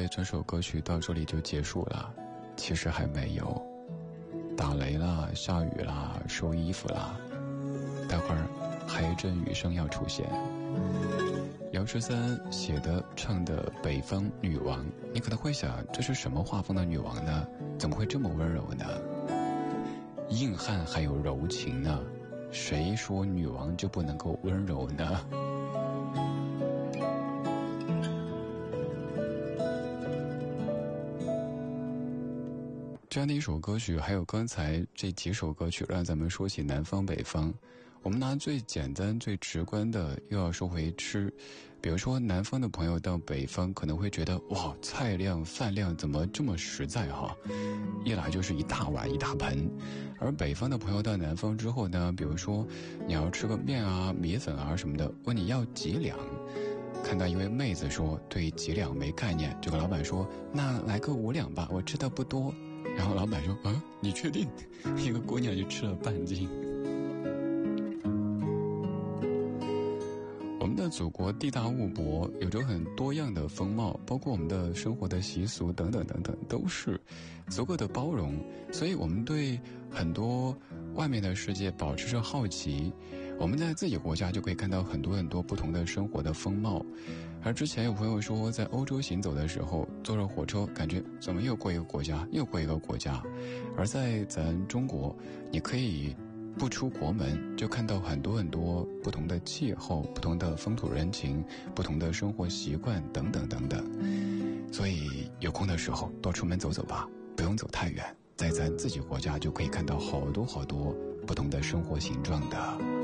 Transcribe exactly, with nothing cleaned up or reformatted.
为这首歌曲到这里就结束了，其实还没有。打雷啦，下雨啦，收衣服啦，待会儿还有一阵雨声要出现。姚十三写的唱的北方女王，你可能会想，这是什么画风的女王呢？怎么会这么温柔呢？硬汉还有柔情呢，谁说女王就不能够温柔呢？这样的一首歌曲，还有刚才这几首歌曲，让咱们说起南方北方。我们拿最简单最直观的又要说回吃，比如说南方的朋友到北方可能会觉得，哇，菜量饭量怎么这么实在哈，一来就是一大碗一大盆。而北方的朋友到南方之后呢，比如说你要吃个面啊米粉啊什么的，问你要几两，看到一位妹子说对几两没概念，就跟老板说那来个五两吧，我吃的不多。然后老板说啊，你确定？一个姑娘就吃了半斤。我们的祖国地大物博，有着很多样的风貌，包括我们的生活的习俗等等等等，都是足够的包容，所以我们对很多外面的世界保持着好奇。我们在自己国家就可以看到很多很多不同的生活的风貌。而之前有朋友说，在欧洲行走的时候坐着火车，感觉怎么又过一个国家又过一个国家。而在咱中国，你可以不出国门就看到很多很多不同的气候，不同的风土人情，不同的生活习惯等等等等。所以有空的时候多出门走走吧，不用走太远，在咱自己国家就可以看到好多好多不同的生活形状的。